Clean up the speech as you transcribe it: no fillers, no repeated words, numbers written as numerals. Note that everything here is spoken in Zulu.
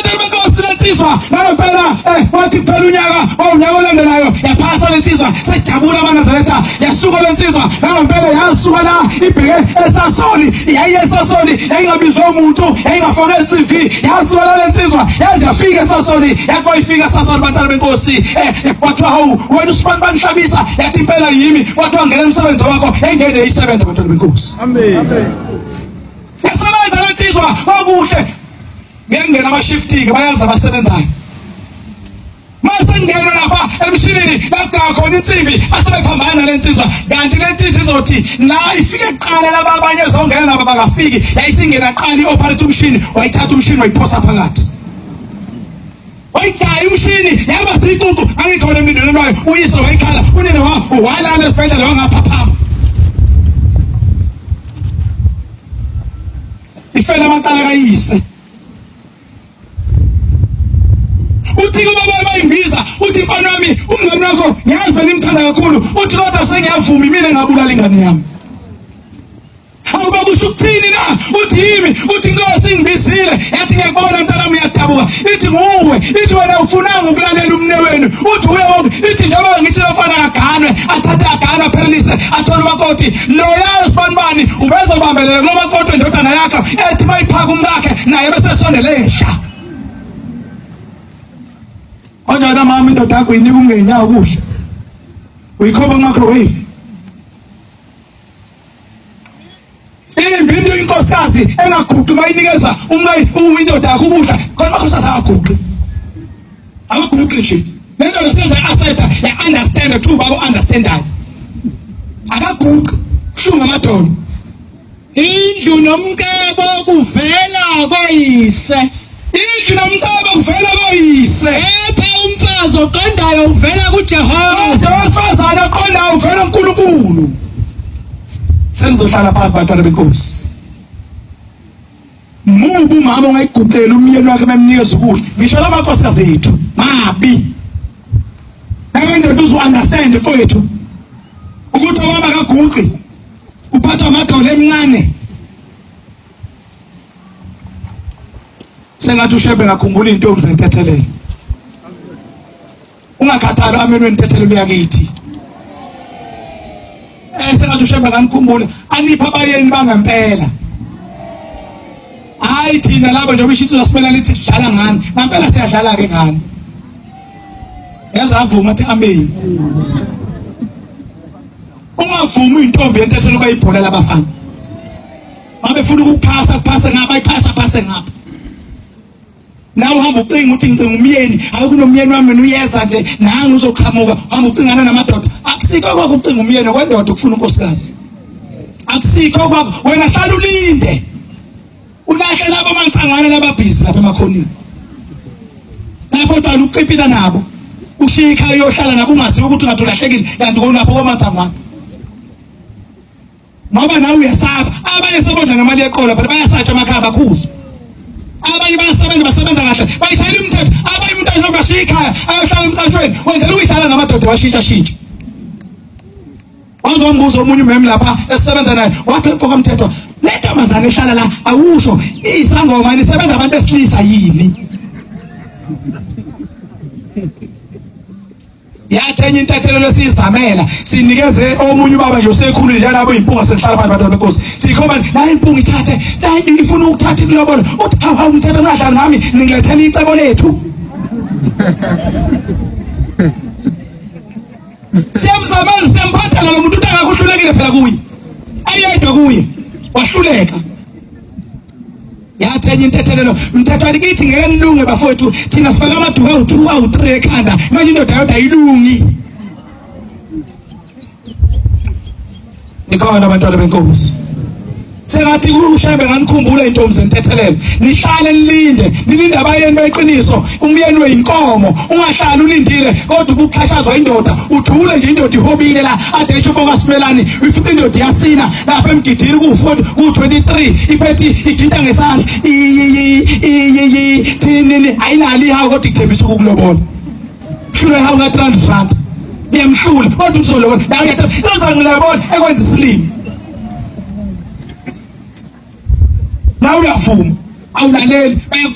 Abantu benkosi lensizwa ngempela wathi phela unyaka olandelayo yaphasa lensizwa sejabula amaNazaretha yasuka lensizwa ngempela yasuka la ibheke eSasoli yayiyesasoli yayingabizwa umuntu yayingafake CV yasuka la lensizwa yaze yafika eSasoli yakoyifika eSasoli bantwana benkosi kwathiwa hawu wena uSibani bangihlabisa yathi impela yimi kwathiwa ngena emsebenzi wakho engene isebenza bantwana benkosi amen yasebenza lensizwa okuhle ngengena ama-shift-ke bayazi abasebenzayo mase ngena lapha emshinini la khona insimbi asebephambana lensizwa kanti lensizwa izothi la ifike kuqala laba abanye ezongena nabo bangafiki yayisingena qala i-operate umshini wayithatha umshini wayiphosa phakathi wayigaya umshini yaba siququ angikhona emndeni wayo uyise wayikhala unina walala esibhedlela wangaphaphama ifela amacala kayise uthi kuba bayimbiza uthi mfana wami umngane wakho ngiyazi benimthanda kakhulu uthi kodwa sengiyavuma mina ngabulala ingane yami awuba kusho ukuthini na uthi yimi uthi inkosi ingibizile yathi ngiyabona mntanami uyadabuka ithi nguwe ithi wena ufunanga ukulalela umne wenu uthi uye wonke ithi njengoba ngithi lofana aganwe athathe agana aphelelise athole umakoti loyalo sibanibani ubezobambelela kulo makoti endodana yakho ethi mayiphaka umkakhe naye bese sondelehla Kanjani mama indoda yakho inika umngenyawo kuhle uyikhoba microwave Impilo inkosikazi engaguqi mayinikeza indoda yakho ukudla kodwa amakhosi akaguqi akaguqi nje lento lesenza accept ya understand two babo understandayo akaguqi shunga amadolo indlu nomkebo kuvela koyise indlu nomkebo kuvela koyise umfazi oqondayo uvela kuJehova umfazana oqondayo uvela kuNkulunkulu sengizohlala phansi bantwana benkosi mubu umama ongayiguqela umyeni wakhe bemnikeza ukudla ngisho labankosikazi ethu mabi nabendoda uzu-understand mfowethu ukuthi obaba akaguqi uphathwa amadolo emncane sengathi ushebe ngakhumbula intombi zentethelelo ungakhathali amenweni tethelelo yakithi sengathi ushebe nganikhumbula anipha abayeni bangempela hayi thina labo nje ubishithu lasipela lithi dlala ngani ngempela siyadlala ke ngani yazavuma athi amen ungavumi intombi yentethelelo bayibhola labafana mabefuna ukuphasa ngapha ayiphasa ngapha nawe uhamba ucinga uthi ngicinga umyeni hayi kunomyeni wami uyeza nje nangu uzoqhamuka uhamba ucingana namadoda akusikho kwakho ucinga umyeni kwendoda ukufuna unkosikazi akusikho kwakho wena hlala ulinde ulahle labo mancangana lababhizi lapha emakhonini lapho uthanda ukuqipita nabo ushika uyohlala nabo ungazi ukuthi ngathi ulahlekile kanti konapho kwamantsangwana ngoba nawe uyasaba abanye sebodla ngemali yeqola but bayasatha amakhaba akhuzo abanye basebenza kahle bayishayela imithetho abanye umuntu ahamba shikhaya ayohlala emqatshweni wenzela ukuyihlala namadoda washintsha wazombuza omunye umemi lapha esebenza naye wathi mfoka mthetho le ntombazane ehlala la awusho isangoma nisebenza abantu besilisa yini yathenye intethelelo siyizamela sinikeze omunye ubaba nje usekhulile yalabo impunga sehlala abantu benkosi sikhomba la impunga ithathe la ifuna ukuthatha kulobolo uthi hawu umthetho nadlala nami ningilethela icebo lethu siyamzamela siyamphathela lo muntu utangakuhlulekile phela kuye ayedwa kuye wahluleka yathenye intethelelo mthetho alikithi ngeke nilunge bafowethu thina sifaka amaduka awu2 awu3 ekhanda manje indoda yodwa ayilungi nikhona abantwana benkosi sengathi ushebe nganikhumbula intombi zentethelelo nihlale nilinde abayeni beqiniso umyeni weinkomo ungahlali ulindile kodwa ukuxhashazwa indoda uthule nje indoda ihobile la ade etsho bokasimelani ufika indoda yasina lapha emgidini ku23 iphethi iginta ngesandla thinini ayinali ihawu kodwa ikuthembisa ukukulobola hlule hawu ka300 yemhlule kodwa uzolobola nawe yathi uzangilobola ekwenza isilimo nawe uyavuma awulaleli